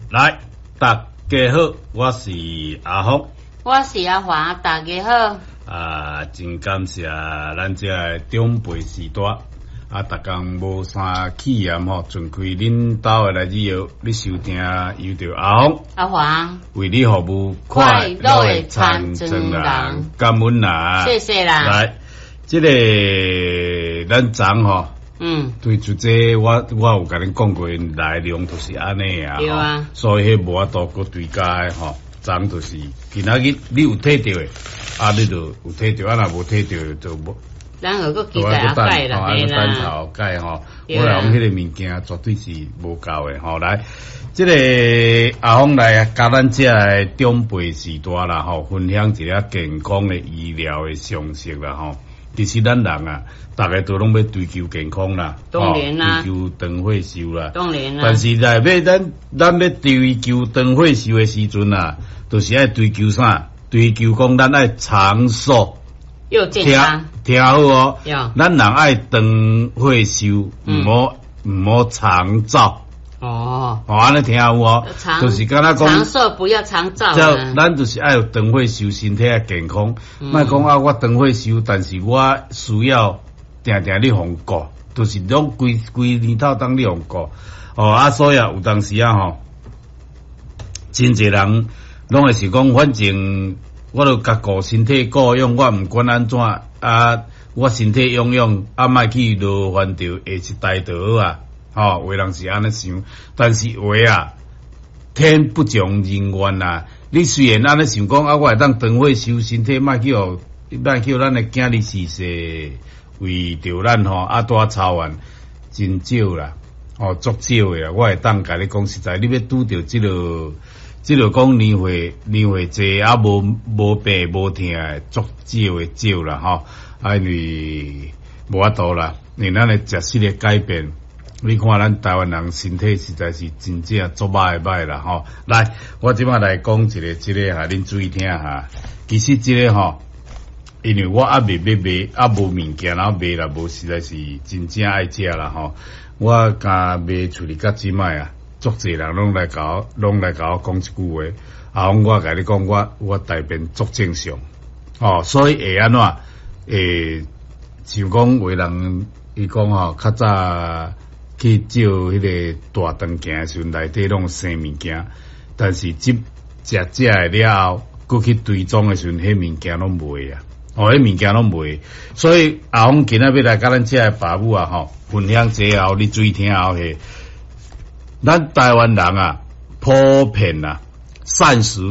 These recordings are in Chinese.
来，大家好，我是阿福， 我是阿华，大家好。 真感谢咱这长辈时代，逐工无啥气焰吼，尽开恁兜的来自由，你收听由着阿福、 阿华为你服务快乐的参政人，感恩啦， 谢谢啦。 来，这个咱昨吼。对，就这我有甲恁讲过，内容就是安尼啊， 对啊， 所以迄无法度搁对加的吼，昨就是今仔日你有睇到的，你就有睇到，若无睇到就无。 咱有个期待阿改啦，对啦。 等头改吼，我来讲迄个物件绝对是无够的吼。来，这个阿峰来甲咱这个长辈时代啦吼，分享一下健康的医疗的常识啦吼。其实咱人啊，大家都拢要追求健康啦， 当然啦， 追求长寿寿啦， 当然啦。 但是来要咱要追求长寿寿的时阵啊，就是爱追求啥？追求讲咱爱长寿又健康， 听好哦。咱人爱长寿寿，唔好长照。安尼听有哦，就是敢若讲长寿不要长照。 咱就是爱有长寿寿，身体爱健康。莫讲我长寿寿，但是我需要定定你互顾，就是拢规年头当你互顾。所以有当时吼，真侪人拢会是讲，反正我著甲顾身体顾用，我毋管安怎我身体用用，莫去劳烦着下一代就好啊。有人是安尼想，但是有的天不从人愿啊！你虽然安尼想讲我会当长寿寿，身体莫去咱的囝儿逝世，为着咱大操烦，真少啦，足少的啦。我会当甲你讲实在，你要拄着这个讲年岁济无病无痛的，足少啦因为无法度啦，因为咱的食食的改变。你看咱台湾人身体实在是真正足歹啦来，我即摆来讲一个恁注意听下。其实这个因为我未买无物件，然后买啦无实在是真正爱食啦我甲买出去到即摆啊，足侪人拢来甲我讲一句话，我甲你讲我大便足正常所以会安怎像讲有人伊讲较早。去照迄个大肠镜的时阵，内底拢生物件，但是食的了后，过去追踪的时阵，迄物件拢袂啊，迄物件拢袂。所以阿峰今仔要来甲咱这的爸母分享这后，你注意听咱台湾人啊，普遍膳食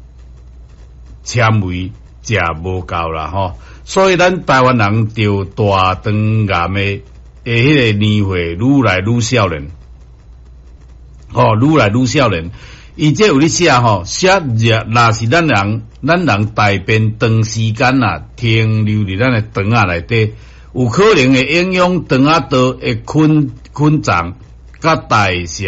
纤维食无够啦所以咱台湾人得大肠癌的。迄个年岁愈来愈少年，愈来愈少年。伊这有咧写若是咱人大便长时间停留伫咱的肠仔内底，有可能会影响肠仔道的菌脏甲代谢